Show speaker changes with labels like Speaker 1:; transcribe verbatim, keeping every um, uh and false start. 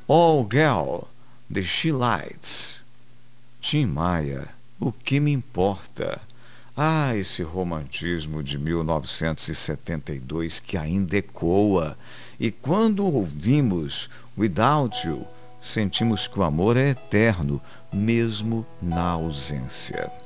Speaker 1: All Girl, The She Lights. Tim Maia, O Que Me Importa. Ah, esse romantismo de mil novecentos e setenta e dois que ainda ecoa. E quando ouvimos Without You, sentimos que o amor é eterno, mesmo na ausência.